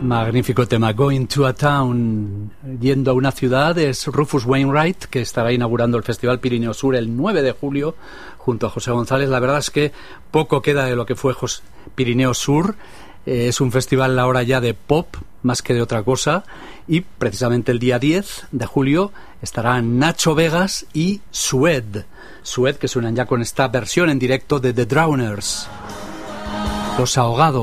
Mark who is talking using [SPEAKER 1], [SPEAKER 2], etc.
[SPEAKER 1] Magnífico tema, Going to a Town, yendo a una ciudad, es Rufus Wainwright, que estará inaugurando el Festival Pirineo Sur el 9 de julio, junto a José González. La verdad es que poco queda de lo que fue Pirineo Sur, es un festival ahora ya de pop, más que de otra cosa, y precisamente el día 10 de julio estarán Nacho Vegas y Sued, que suenan ya con esta versión en directo de The Drowners, Los Ahogados.